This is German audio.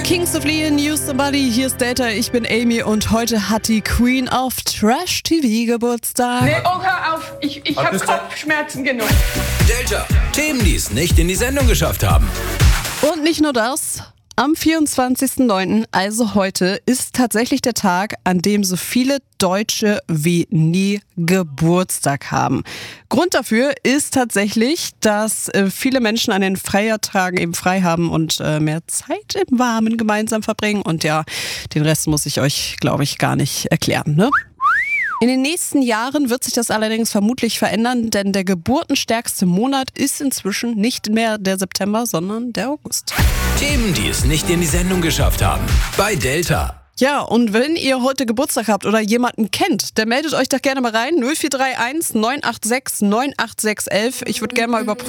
Kings of Leon, You Somebody, hier ist Delta, ich bin Amy und heute hat die Queen of Trash TV Geburtstag. Nee, oh, hör auf, ich hab Kopfschmerzen genug. Delta, Themen, die es nicht in die Sendung geschafft haben. Und nicht nur das, am 24.09., also heute, ist tatsächlich der Tag, an dem so viele Deutsche wie nie Geburtstag haben. Grund dafür ist tatsächlich, dass viele Menschen an den Feiertagen eben frei haben und mehr Zeit im Warmen gemeinsam verbringen. Und ja, den Rest muss ich euch, glaube ich, gar nicht erklären, ne? In den nächsten Jahren wird sich das allerdings vermutlich verändern, denn der geburtenstärkste Monat ist inzwischen nicht mehr der September, sondern der August. Themen, die es nicht in die Sendung geschafft haben. Bei Delta. Ja, und wenn ihr heute Geburtstag habt oder jemanden kennt, dann meldet euch doch gerne mal rein. 0431 986 98611. Ich würde gerne mal überprüfen,